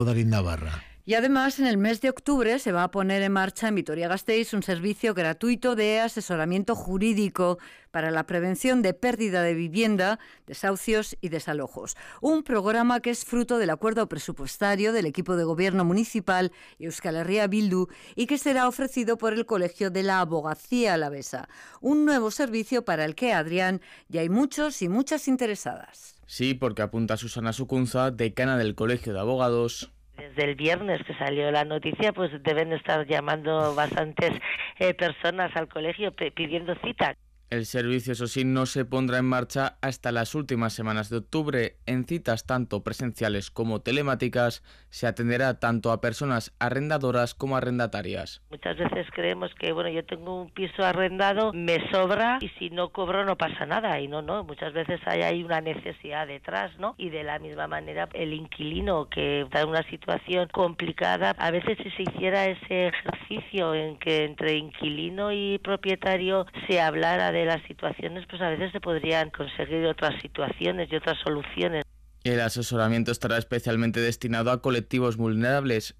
Darín Navarra. Y además, en el mes de octubre se va a poner en marcha en Vitoria-Gasteiz un servicio gratuito de asesoramiento jurídico para la prevención de pérdida de vivienda, desahucios y desalojos. Un programa que es fruto del acuerdo presupuestario del equipo de gobierno municipal y Euskal Herria Bildu y que será ofrecido por el Colegio de la Abogacía Alavesa. Un nuevo servicio para el que, Adrián, ya hay muchos y muchas interesadas. Sí, porque apunta Susana Sucunza, decana del Colegio de Abogados. Desde el viernes que salió la noticia, pues deben estar llamando bastantes personas al colegio pidiendo cita. El servicio, eso sí, no se pondrá en marcha hasta las últimas semanas de octubre. En citas tanto presenciales como telemáticas se atenderá tanto a personas arrendadoras como arrendatarias. Muchas veces creemos que, bueno, yo tengo un piso arrendado, me sobra y si no cobro no pasa nada. Y no, muchas veces hay una necesidad detrás, ¿no? Y de la misma manera el inquilino que está en una situación complicada, a veces si se hiciera ese ejercicio en que entre inquilino y propietario se hablara de las situaciones, pues a veces se podrían conseguir otras situaciones y otras soluciones. El asesoramiento estará especialmente destinado a colectivos vulnerables.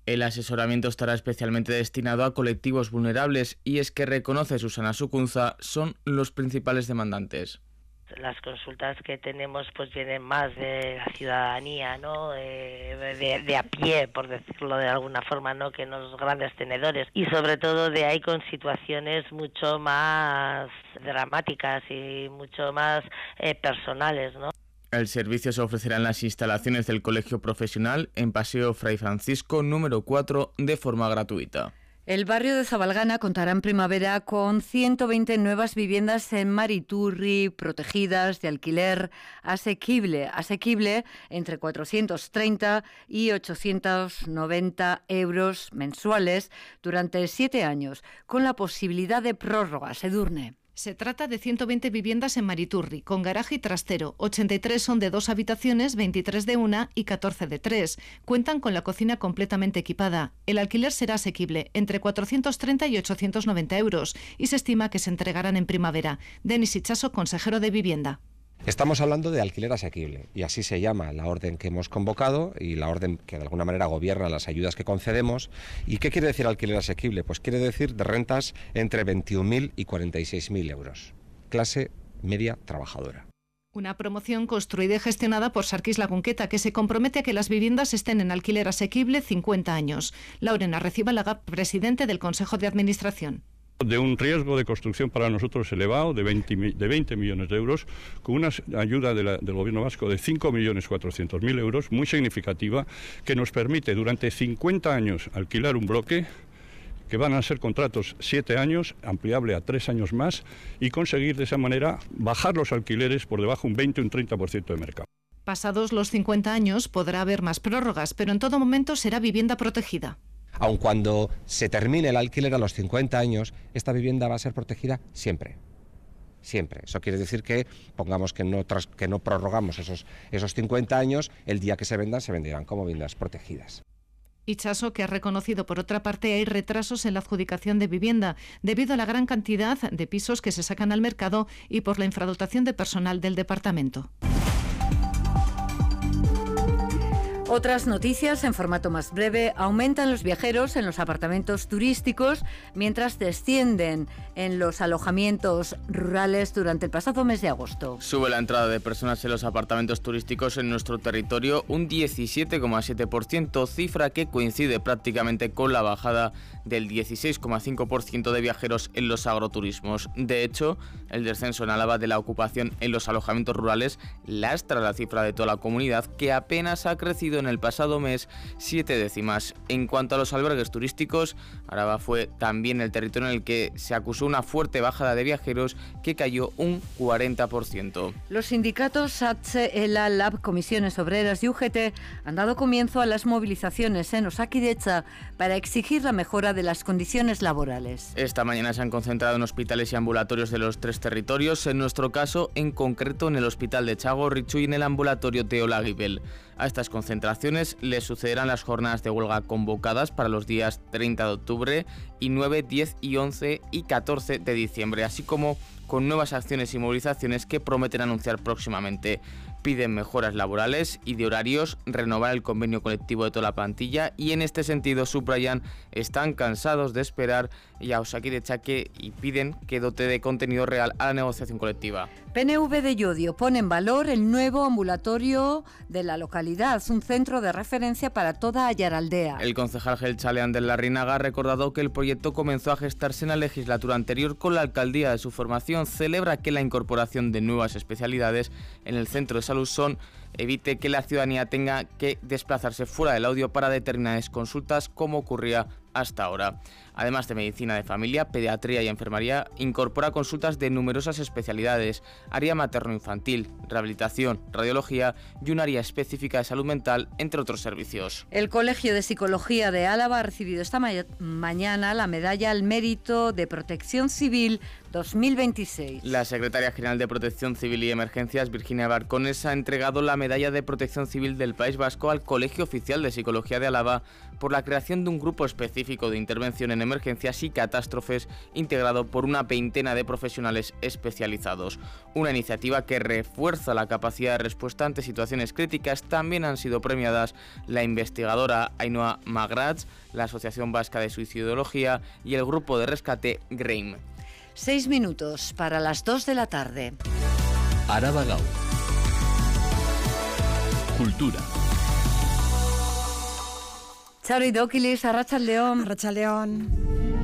Y es que reconoce Susana Sucunza, son los principales demandantes. Las consultas que tenemos pues vienen más de la ciudadanía, ¿no? De a pie, por decirlo de alguna forma, ¿no? Que los grandes tenedores, y sobre todo de ahí con situaciones mucho más dramáticas y mucho más personales, ¿no? El servicio se ofrecerá en las instalaciones del Colegio Profesional en Paseo Fray Francisco número 4 de forma gratuita. El barrio de Zabalgana contará en primavera con 120 nuevas viviendas en Mariturri, protegidas, de alquiler asequible entre 430 y 890 euros mensuales durante 7 años, con la posibilidad de prórrogas. Edurne. Se trata de 120 viviendas en Mariturri, con garaje y trastero. 83 son de 2 habitaciones, 23 de 1 y 14 de 3. Cuentan con la cocina completamente equipada. El alquiler será asequible, entre 430 y 890 euros, y se estima que se entregarán en primavera. Denis Itxaso, consejero de Vivienda. Estamos hablando de alquiler asequible, y así se llama la orden que hemos convocado y la orden que de alguna manera gobierna las ayudas que concedemos. ¿Y qué quiere decir alquiler asequible? Pues quiere decir de rentas entre 21.000 y 46.000 euros. Clase media trabajadora. Una promoción construida y gestionada por Sarkis Lagunqueta, que se compromete a que las viviendas estén en alquiler asequible 50 años. Laurena Recibalaga, presidente del Consejo de Administración. De un riesgo de construcción para nosotros elevado de 20 millones de euros, con una ayuda del Gobierno vasco de 5.400.000 euros, muy significativa, que nos permite durante 50 años alquilar un bloque, que van a ser contratos 7 años, ampliable a 3 años más, y conseguir de esa manera bajar los alquileres por debajo un 20 o un 30% de mercado. Pasados los 50 años podrá haber más prórrogas, pero en todo momento será vivienda protegida. Aun cuando se termine el alquiler a los 50 años, esta vivienda va a ser protegida siempre. Siempre. Eso quiere decir que, pongamos que no prorrogamos esos 50 años, el día que se vendan, se venderán como viviendas protegidas. Itxaso, que ha reconocido por otra parte hay retrasos en la adjudicación de vivienda debido a la gran cantidad de pisos que se sacan al mercado y por la infradotación de personal del departamento. Otras noticias en formato más breve. Aumentan los viajeros en los apartamentos turísticos mientras descienden en los alojamientos rurales durante el pasado mes de agosto. Sube la entrada de personas en los apartamentos turísticos en nuestro territorio un 17,7%, cifra que coincide prácticamente con la bajada del 16,5% de viajeros en los agroturismos. De hecho, el descenso en Álava de la ocupación en los alojamientos rurales lastra la cifra de toda la comunidad, que apenas ha crecido en el pasado mes 7 décimas. En cuanto a los albergues turísticos, Araba fue también el territorio en el que se acusó una fuerte bajada de viajeros, que cayó un 40%. Los sindicatos SATSE, ELA, LAB, Comisiones Obreras y UGT han dado comienzo a las movilizaciones en Osakidetza para exigir la mejora de las condiciones laborales. Esta mañana se han concentrado en hospitales y ambulatorios de los 3 territorios, en nuestro caso en concreto en el hospital de Txagorritxu y en el ambulatorio Teola Gibel. A estas concentraciones le sucederán las jornadas de huelga convocadas para los días 30 de octubre y 9, 10 y 11 y 14 de diciembre, así como con nuevas acciones y movilizaciones que prometen anunciar próximamente. Piden mejoras laborales y de horarios, renovar el convenio colectivo de toda la plantilla y en este sentido, subrayan, están cansados de esperar y a Osakidetza y piden que dote de contenido real a la negociación colectiva. PNV de Llodio pone en valor el nuevo ambulatorio de la localidad, un centro de referencia para toda Ayaraldea. El concejal Geltzale Ander Larrinaga ha recordado que el proyecto comenzó a gestarse en la legislatura anterior con la alcaldía de su formación. Celebra que la incorporación de nuevas especialidades en el centro de salud evite que la ciudadanía tenga que desplazarse fuera del audio para determinadas consultas como ocurría hasta ahora. Además de medicina de familia, pediatría y enfermería, incorpora consultas de numerosas especialidades, área materno-infantil, rehabilitación, radiología y un área específica de salud mental, entre otros servicios. El Colegio de Psicología de Álava ha recibido esta mañana la Medalla al Mérito de Protección Civil 2026. La secretaria general de Protección Civil y Emergencias, Virginia Barcones, ha entregado la Medalla de Protección Civil del País Vasco al Colegio Oficial de Psicología de Álava por la creación de un grupo específico de intervención en emergencias y catástrofes integrado por una veintena de profesionales especializados. Una iniciativa que refuerza la capacidad de respuesta ante situaciones críticas. También han sido premiadas la investigadora Ainhoa Magrats, la Asociación Vasca de Suicidología y el grupo de rescate GREIM. 6 minutos para las 2 de la tarde. Araba Gau. Cultura. Charo Idokilis, Arratsaldeon. Arratsaldeon.